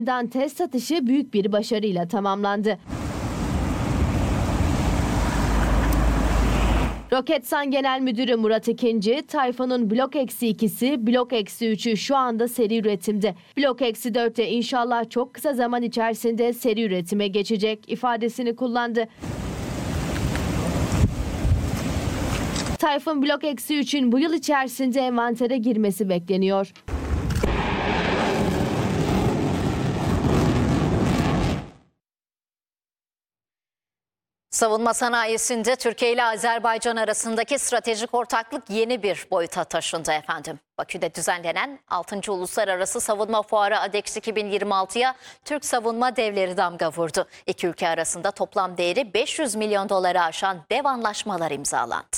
Test atışı büyük bir başarıyla tamamlandı. Roketsan Genel Müdürü Murat İkinci, Tayfun'un Blok -2'si, Blok -3'ü şu anda seri üretimde. Blok -4 de inşallah çok kısa zaman içerisinde seri üretime geçecek ifadesini kullandı. Tayfun Blok -3'ün bu yıl içerisinde envantere girmesi bekleniyor. Savunma sanayisinde Türkiye ile Azerbaycan arasındaki stratejik ortaklık yeni bir boyuta taşındı efendim. Bakü'de düzenlenen 6. Uluslararası Savunma Fuarı ADEX 2026'ya Türk savunma devleri damga vurdu. İki ülke arasında toplam değeri 500 milyon doları aşan dev anlaşmalar imzalandı.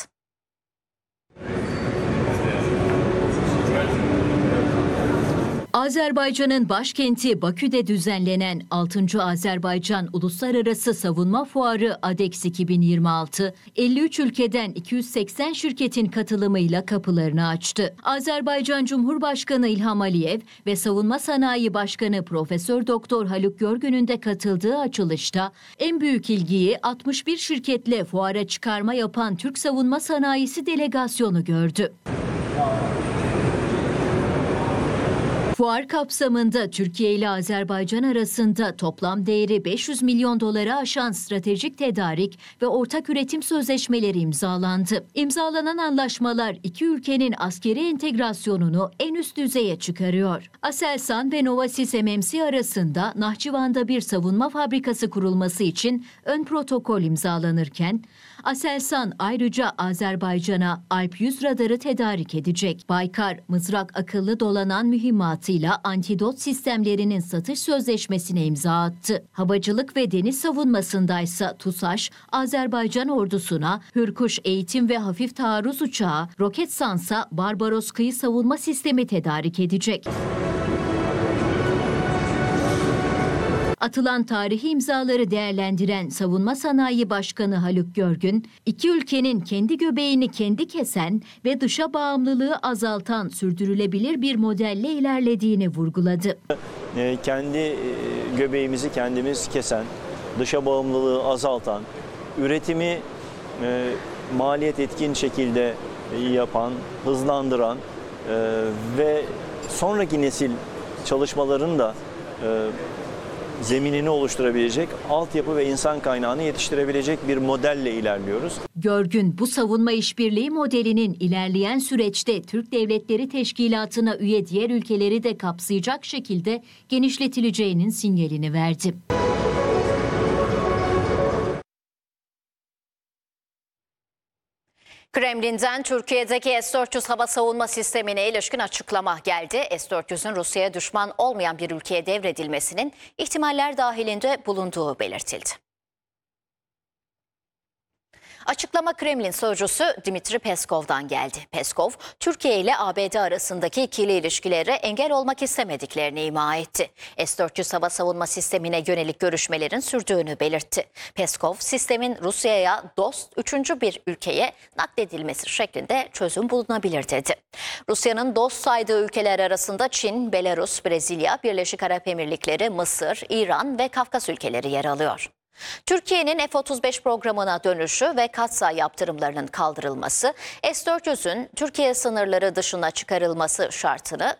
Azerbaycan'ın başkenti Bakü'de düzenlenen 6. Azerbaycan Uluslararası Savunma Fuarı ADEX 2026, 53 ülkeden 280 şirketin katılımıyla kapılarını açtı. Azerbaycan Cumhurbaşkanı İlham Aliyev ve Savunma Sanayi Başkanı Profesör Doktor Haluk Görgün'ün de katıldığı açılışta en büyük ilgiyi 61 şirketle fuara çıkarma yapan Türk Savunma Sanayisi delegasyonu gördü. Fuar kapsamında Türkiye ile Azerbaycan arasında toplam değeri 500 milyon doları aşan stratejik tedarik ve ortak üretim sözleşmeleri imzalandı. İmzalanan anlaşmalar iki ülkenin askeri entegrasyonunu en üst düzeye çıkarıyor. Aselsan ve Novasis MMC arasında Nahçıvan'da bir savunma fabrikası kurulması için ön protokol imzalanırken, Aselsan ayrıca Azerbaycan'a Alp 100 radarı tedarik edecek. Baykar, mızrak akıllı dolanan mühimmatıyla antidot sistemlerinin satış sözleşmesine imza attı. Havacılık ve deniz savunmasındaysa TUSAŞ, Azerbaycan ordusuna Hürkuş eğitim ve hafif taarruz uçağı, Roketsan'sa Barbaros kıyı savunma sistemi tedarik edecek. Atılan tarihi imzaları değerlendiren Savunma Sanayi Başkanı Haluk Görgün, iki ülkenin kendi göbeğini kendi kesen ve dışa bağımlılığı azaltan sürdürülebilir bir modelle ilerlediğini vurguladı. Kendi göbeğimizi kendimiz kesen, dışa bağımlılığı azaltan, üretimi maliyet etkin şekilde yapan, hızlandıran ve sonraki nesil çalışmaların da zeminini oluşturabilecek, altyapı ve insan kaynağını yetiştirebilecek bir modelle ilerliyoruz. Görgün, bu savunma işbirliği modelinin ilerleyen süreçte Türk Devletleri Teşkilatı'na üye diğer ülkeleri de kapsayacak şekilde genişletileceğinin sinyalini verdi. Kremlin'den Türkiye'deki S-400 hava savunma sistemine ilişkin açıklama geldi. S-400'ün Rusya'ya düşman olmayan bir ülkeye devredilmesinin ihtimaller dahilinde bulunduğu belirtildi. Açıklama Kremlin sözcüsü Dmitri Peskov'dan geldi. Peskov, Türkiye ile ABD arasındaki ikili ilişkilere engel olmak istemediklerini ima etti. S-400 hava savunma sistemine yönelik görüşmelerin sürdüğünü belirtti. Peskov, sistemin Rusya'ya dost üçüncü bir ülkeye nakledilmesi şeklinde çözüm bulunabilir dedi. Rusya'nın dost saydığı ülkeler arasında Çin, Belarus, Brezilya, Birleşik Arap Emirlikleri, Mısır, İran ve Kafkas ülkeleri yer alıyor. Türkiye'nin F-35 programına dönüşü ve katsayı yaptırımlarının kaldırılması, S-400'ün Türkiye sınırları dışına çıkarılması şartını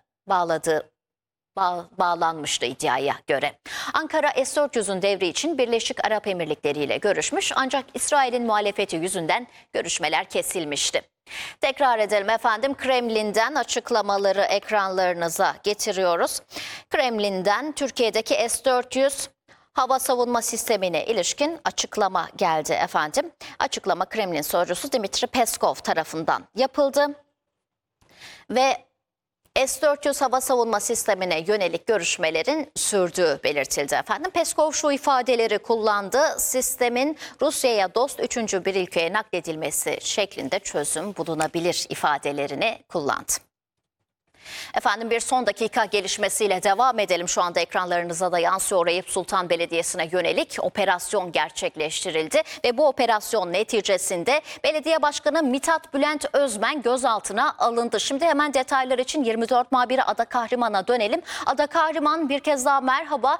bağlanmıştı iddiaya göre. Ankara S-400'ün devri için Birleşik Arap Emirlikleri ile görüşmüş ancak İsrail'in muhalefeti yüzünden görüşmeler kesilmişti. Tekrar edelim efendim, Kremlin'den açıklamaları ekranlarınıza getiriyoruz. Kremlin'den Türkiye'deki S-400 hava savunma sistemine ilişkin açıklama geldi efendim. Açıklama Kremlin sözcüsü Dmitri Peskov tarafından yapıldı ve S-400 hava savunma sistemine yönelik görüşmelerin sürdüğü belirtildi efendim. Peskov şu ifadeleri kullandı: sistemin Rusya'ya dost üçüncü bir ülkeye nakledilmesi şeklinde çözüm bulunabilir ifadelerini kullandı. Efendim, bir son dakika gelişmesiyle devam edelim. Şu anda ekranlarınıza da yansıyor. Eyüp Sultan Belediyesi'ne yönelik operasyon gerçekleştirildi ve bu operasyon neticesinde Belediye Başkanı Mithat Bülent Özmen gözaltına alındı. Şimdi hemen detaylar için 24 muhabiri Ada Kahraman'a dönelim. Ada Kahraman, bir kez daha merhaba.